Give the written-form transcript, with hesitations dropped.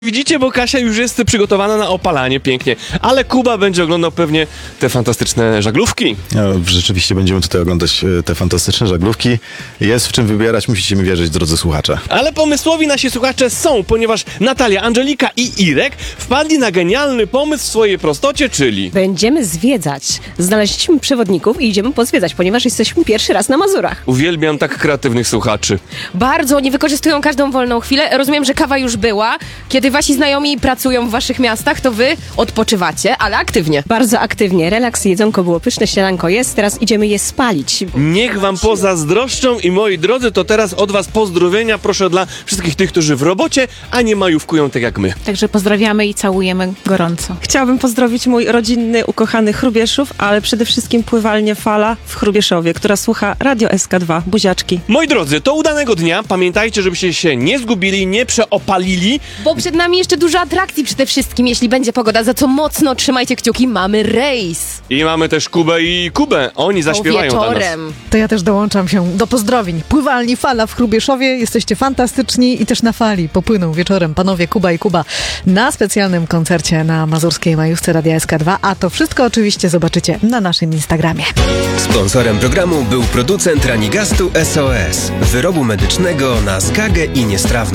Widzicie, bo Kasia już jest przygotowana na opalanie pięknie, ale Kuba będzie oglądał pewnie te fantastyczne żaglówki. Rzeczywiście będziemy tutaj oglądać te fantastyczne żaglówki. Jest w czym wybierać, musicie mi wierzyć, drodzy słuchacze. Ale pomysłowi nasi słuchacze są, ponieważ Natalia, Angelika i Irek wpadli na genialny pomysł w swojej prostocie, czyli... Będziemy zwiedzać. Znaleźliśmy przewodników i idziemy pozwiedzać, ponieważ jesteśmy pierwszy raz na Mazurach. Uwielbiam tak kreatywnych słuchaczy. Bardzo, oni wykorzystują każdą wolną chwilę. Rozumiem, że kawa już była. Kiedy wasi znajomi pracują w waszych miastach, to wy odpoczywacie, ale aktywnie. Bardzo aktywnie. Relaks, jedzonko było pyszne, śniadanko jest, teraz idziemy je spalić. Niech wam pozazdroszczą i moi drodzy, to teraz od was pozdrowienia proszę dla wszystkich tych, którzy w robocie, a nie majówkują tak jak my. Także pozdrawiamy i całujemy gorąco. Chciałabym pozdrowić mój rodzinny, ukochany Chrubieszów, ale przede wszystkim pływalnię Fala w Chrubieszowie, która słucha Radio SK2. Buziaczki. Moi drodzy, to udanego dnia. Pamiętajcie, żebyście się nie zgubili, nie przeopalili. Bo przed nami jeszcze dużo atrakcji przede wszystkim, jeśli będzie pogoda, za co mocno trzymajcie kciuki, mamy rejs. I mamy też Kubę i Kubę. Oni zaśpiewają dla nas. Wieczorem. To ja też dołączam się do pozdrowień. Pływalni Fala w Chrubieszowie, jesteście fantastyczni i też na fali popłyną wieczorem panowie Kuba i Kuba na specjalnym koncercie na mazurskiej majówce Radia SK2, a to wszystko oczywiście zobaczycie na naszym Instagramie. Sponsorem programu był producent Ranigastu SOS, wyrobu medycznego na zgagę i niestrawność.